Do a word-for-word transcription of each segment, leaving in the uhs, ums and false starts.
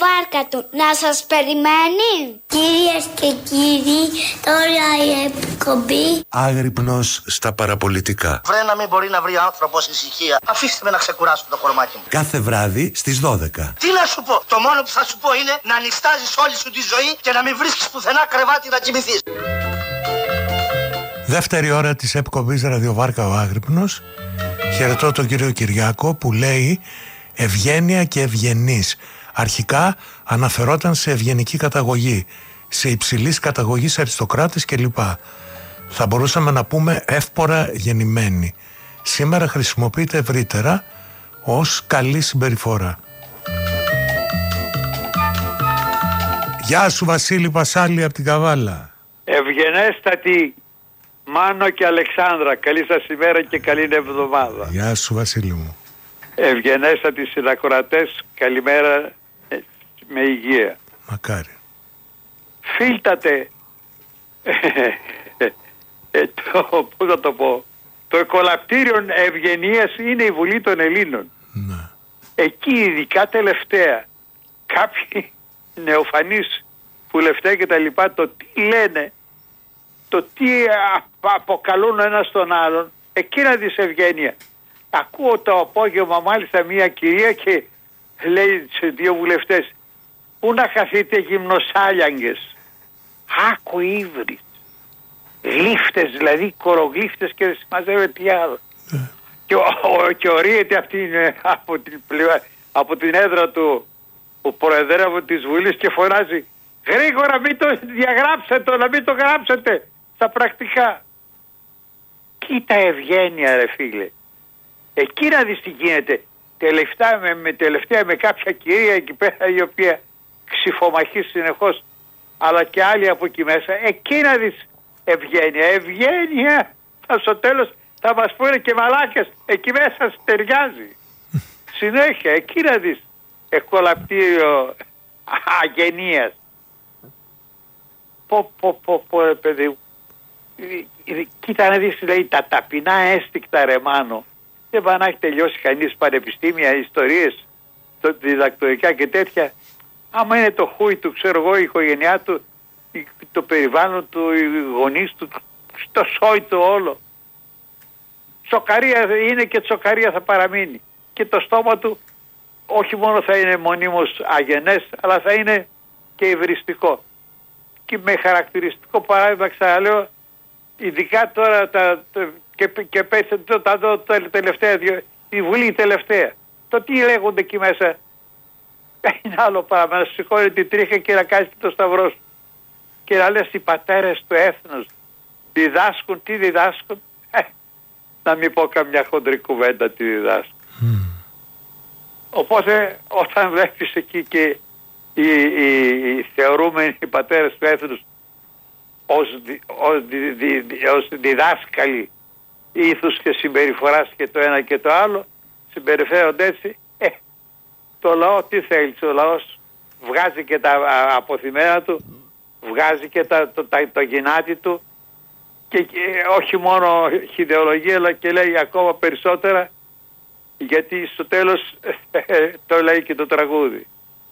ραδιοβάρκα του να σας περιμένει. Κυρίες και κύριοι, τώρα η εκπομπή Άγρυπνος στα παραπολιτικά. Βρε να μην μπορεί να βρει άνθρωπος ησυχία. Αφήστε με να ξεκουράσω το κορμάκι μου. Κάθε βράδυ στις δώδεκα. Τι να σου πω, το μόνο που θα σου πω είναι να νιστάζεις όλη σου τη ζωή και να μην βρίσκεις πουθενά κρεβάτι να κοιμηθείς. Δεύτερη ώρα της εκπομπής ραδιοβάρκα ο Άγρυπνος. Χαιρετώ τον κύριο Κυριάκο που λέει ευγένεια και ευγενής. Αρχικά αναφερόταν σε ευγενική καταγωγή, σε υψηλής καταγωγής αριστοκράτες κλπ. Θα μπορούσαμε να πούμε εύπορα γεννημένη. Σήμερα χρησιμοποιείται ευρύτερα ως καλή συμπεριφορά. Γεια σου Βασίλη Πασάλη από την Καβάλα. Ευγενέστατη Μάνο και Αλεξάνδρα, καλή σας ημέρα και καλή εβδομάδα. Γεια σου Βασίλη μου. Ευγενέστατοι συνακροατές, καλημέρα ε, με υγεία. Μακάρι. Φίλτατε ε, ε, ε, το, πώς θα το πω, το εκολαπτήριο ευγενίας είναι η Βουλή των Ελλήνων. Ναι. Εκεί ειδικά τελευταία κάποιοι νεοφανείς βουλευτές και τα λοιπά, το τι λένε, το τι αποκαλούν ένας τον άλλον, εκείνα της ευγένεια. Ακούω το απόγευμα μάλιστα μια κυρία και λέει σε δύο βουλευτές, πού να χαθείτε γυμνοσάλιαγγες. Άκου ύβρις. Γλύφτες δηλαδή, κορογλύφτες και δεν συμμαζεύεται τι άλλο. Mm. Και, ο, ο, και ορίεται από την, από, την, από την έδρα του ο προεδρεύων της Βουλής και φωνάζει, γρήγορα μην το διαγράψετε, να μην το γράψετε στα πρακτικά. Κοίτα ευγένεια ρε φίλε. Εκεί να δεις τι γίνεται. Τελευταία με, με, τελευταία με κάποια κυρία εκεί πέρα η οποία ξυφομαχεί συνεχώς, αλλά και άλλοι από εκεί μέσα. Εκεί να δεις ευγένεια. Ευγένεια. Θα στο τέλος θα μας πούνε και μαλάκες. Εκεί μέσα ταιριάζει. Συνέχεια. Εκεί να δεις εκολαπτήριο αγενείας. Πω πω πω πω ρε παιδί μου. Κοίτα να δεις λέει τα ταπεινά ένστικτα ρε Μάνο. Δεν πάει να έχει τελειώσει κανείς πανεπιστήμια, ιστορίες, το, διδακτορικά και τέτοια. Άμα είναι το χούι του, ξέρω εγώ, η οικογένειά του, το περιβάλλον του, οι γονείς του, το σόι του όλο. Τσοκαρία είναι και τσοκαρία θα παραμείνει. Και το στόμα του όχι μόνο θα είναι μονίμως αγενές, αλλά θα είναι και υβριστικό. Και με χαρακτηριστικό παράδειγμα ξαναλέω, ειδικά τώρα τα, τα, και, και πέστε το, τα δω τα τελευταία, η Βουλή τελευταία. Το τι λέγονται εκεί μέσα είναι άλλο πράγμα. Να σηκώνει την τρίχα και να κάνει το σταυρό σου. Και να λες οι πατέρες του έθνους διδάσκουν, τι διδάσκουν. Ε, να μην πω καμιά χοντρή κουβέντα τι διδάσκουν. Mm. Οπότε όταν βλέπεις εκεί και οι, οι, οι θεωρούμενοι οι πατέρες του έθνους ως, δι, ως, δι, δι, δι, ως διδάσκαλοι ήθους και συμπεριφοράς και το ένα και το άλλο, συμπεριφέρονται έτσι, ε, το λαό τι θέλει, ο λαός βγάζει και τα αποθυμένα του, βγάζει και τα, το, τα, το γυνάτι του και, και όχι μόνο ιδεολογία αλλά και λέει ακόμα περισσότερα, γιατί στο τέλος το λέει και το τραγούδι.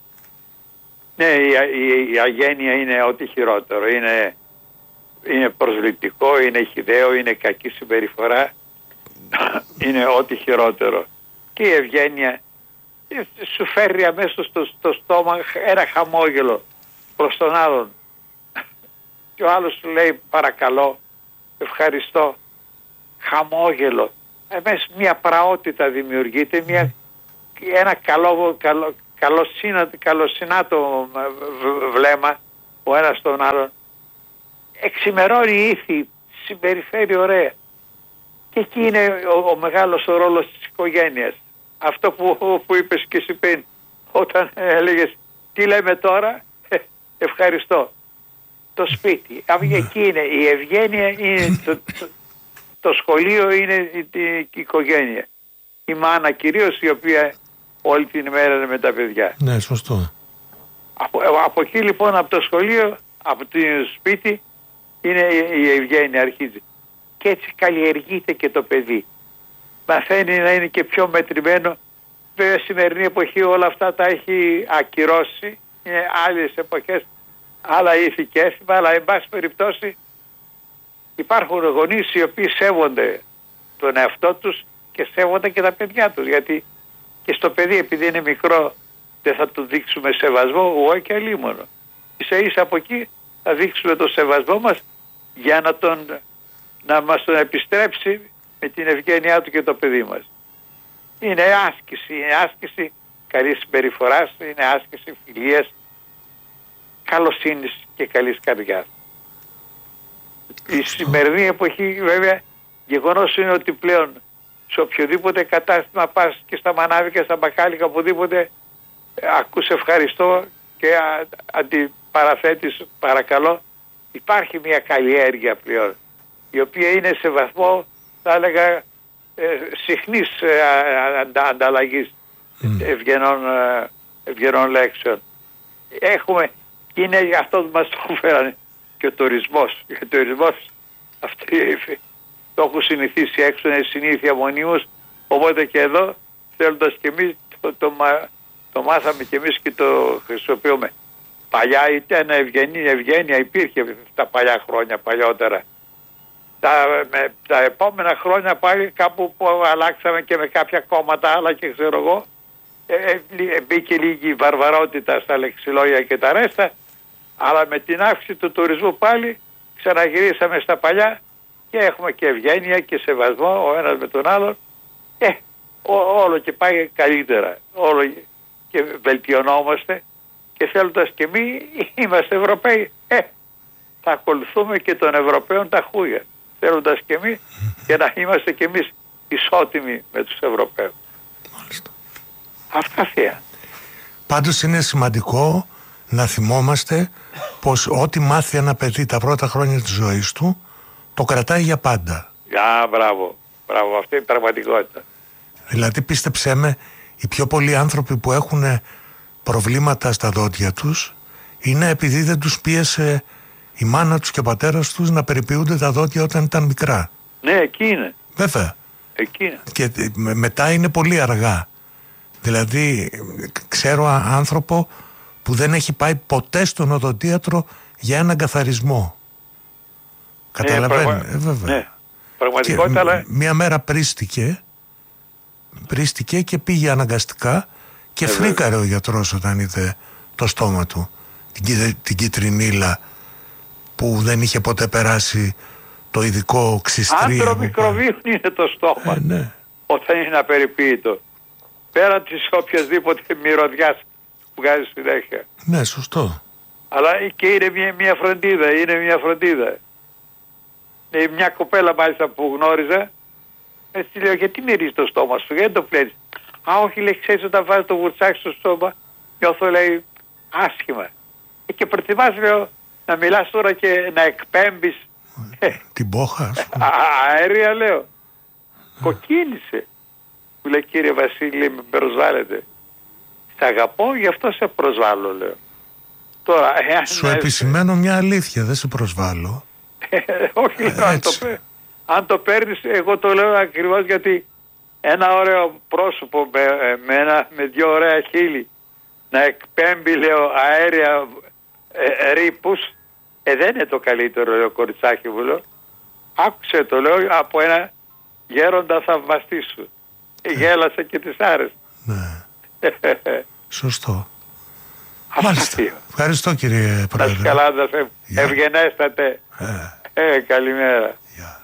Ναι, η, η, η αγένεια είναι ό,τι χειρότερο, είναι, είναι προσβλητικό, είναι χυδαίο, είναι κακή συμπεριφορά, είναι ό,τι χειρότερο. Και η ευγένεια σου φέρει αμέσως στο, στο στόμα ένα χαμόγελο προς τον άλλον. Και ο άλλος σου λέει παρακαλώ, ευχαριστώ, χαμόγελο. Εμείς μια πραότητα δημιουργείται, μια, ένα καλό, καλό, καλοσύνατο, καλοσυνάτο βλέμμα ο ένας τον άλλον. Εξημερώνει ήθη, συμπεριφέρει ωραία. Και εκεί είναι ο, ο μεγάλος ο ρόλος της οικογένειας. Αυτό που, που είπες και εσύ πριν, όταν έλεγες τι λέμε τώρα, ε, ευχαριστώ. Το σπίτι, εκεί είναι η ευγένεια, είναι το, το, το σχολείο είναι η, η, η οικογένεια. Η μάνα κυρίως, η οποία όλη την ημέρα είναι με τα παιδιά. Ναι, σωστό. Από, από εκεί λοιπόν, από το σχολείο, από το σπίτι, είναι η ευγένεια, αρχίζει. Και έτσι καλλιεργείται και το παιδί. Μαθαίνει να είναι και πιο μετρημένο Βέβαια, σημερινή εποχή όλα αυτά τα έχει ακυρώσει. Είναι άλλες εποχές, άλλα ήθη και έθιμα, αλλά εν πάση περιπτώσει υπάρχουν γονείς οι οποίοι σέβονται τον εαυτό τους και σέβονται και τα παιδιά τους. Γιατί και στο παιδί, επειδή είναι μικρό, δεν θα του δείξουμε σεβασμό, εγώ και αλίμονο. Ίσα ίσα από εκεί θα δείξουμε τον σεβασμό μας για να, τον, να μας τον επιστρέψει με την ευγένειά του και το παιδί μας. Είναι άσκηση, είναι άσκηση καλής συμπεριφοράς, είναι άσκηση φιλίας, καλοσύνης και καλής καρδιάς. Η σημερινή εποχή βέβαια γεγονός είναι ότι πλέον σε οποιοδήποτε κατάστημα πας και στα μανάβικα, στα μπακάλικα, οπουδήποτε ακούς ευχαριστώ και αντιπαραθέτεις παρακαλώ, υπάρχει μια καλλιέργεια πλέον η οποία είναι σε βαθμό, θα έλεγα, ε, συχνής ε, αντα, ανταλλαγής mm. ευγενών, ε, ευγενών λέξεων. Έχουμε, και είναι για αυτό που μας το φέρανε και ο τουρισμός. Ο τουρισμός αυτή, το έχουν συνηθίσει έξω, είναι συνήθεια μονίμως, οπότε και εδώ θέλοντας και εμείς το, το, το, το μάθαμε και εμείς και το χρησιμοποιούμε. Παλιά ήταν ευγενή, ευγένεια υπήρχε τα παλιά χρόνια, παλιότερα. Τα, με, τα επόμενα χρόνια πάλι κάπου που αλλάξαμε και με κάποια κόμματα άλλα και ξέρω εγώ, ε, ε, μπήκε λίγη βαρβαρότητα στα λεξιλόγια και τα ρέστα, αλλά με την αύξηση του τουρισμού πάλι ξαναγυρίσαμε στα παλιά και έχουμε και ευγένεια και σεβασμό ο ένας με τον άλλον. Ε, ό, όλο και πάει καλύτερα, όλο και βελτιωνόμαστε και θέλοντας και εμείς είμαστε Ευρωπαίοι, ε, θα ακολουθούμε και των Ευρωπαίων τα χούγια, θέλοντας και εμείς και να είμαστε και εμείς ισότιμοι με τους Ευρωπαίους. Μάλιστα. Αυτά θεία. Πάντως είναι σημαντικό να θυμόμαστε πως ό,τι μάθει ένα παιδί τα πρώτα χρόνια της ζωής του το κρατάει για πάντα. Α, μπράβο, μπράβο, αυτή είναι η πραγματικότητα. Δηλαδή πίστεψέ με, οι πιο πολλοί άνθρωποι που έχουν προβλήματα στα δόντια τους είναι επειδή δεν τους πίεσε η μάνα τους και ο πατέρας τους να περιποιούνται τα δόντια όταν ήταν μικρά. Ναι, εκεί είναι. Βέβαια. Εκεί είναι. Και μετά είναι πολύ αργά. Δηλαδή ξέρω άνθρωπο που δεν έχει πάει ποτέ στον οδοντίατρο για έναν καθαρισμό. Καταλαβαίνει. Ναι, πραγμα... ε, βέβαια. Ναι, πραγματικότητα, αλλά... Μία μέρα πρίστηκε, πρίστηκε και πήγε αναγκαστικά και ε, φρίκαρε ο γιατρός όταν είδε το στόμα του. Την, την κιτρινίλα που δεν είχε ποτέ περάσει το ειδικό ξυστρίο. Άντρο μικροβίων είναι το στόμα. Ε, ναι. Όταν είναι απεριποίητο. Πέρα της οποιασδήποτε μυρωδιάς που βγάζει συνέχεια. Ναι, σωστό. Αλλά και είναι μια, μια φροντίδα, είναι μια φροντίδα. Ε, μια κοπέλα μάλιστα που γνώριζα, έτσι λέω, γιατί μυρίζει το στόμα σου, γιατί το πλένεις? Α, όχι, λέει, ξέρεις, όταν βάζει το βουρτσάκι στο στόμα, νιώθω, λέει, άσχημα. Ε, και προτιμάς, λέω, να μιλάς τώρα και να εκπέμπεις την πόχα, ας πούμε. Αέρια, λέω. Κοκκίνησε. Μου λέει, κύριε Βασίλη, με προσβάλλετε. Σε αγαπώ, γι' αυτό σε προσβάλλω, λέω. Τώρα, εάν σου επισημαίνω μια αλήθεια, δεν σε προσβάλλω. Όχι, λέω, αν, το, αν το παίρνεις, εγώ το λέω ακριβώς γιατί ένα ωραίο πρόσωπο με, με, ένα, με δύο ωραία χείλη να εκπέμπει, λέω, αέρια ε, ρήπους, ε, δεν είναι το καλύτερο, λέω, κοριτσάκι μου, λέω. Άκουσε το, λέω, από ένα γέροντα θαυμαστή σου. Ε, γέλασε και της άρεσε. Ναι. Σωστό. Μάλιστα. Ευχαριστώ, κύριε Πρόεδρε. Να καλά, να σε ευγενέστατε. Ε. Ε, καλημέρα. Yeah.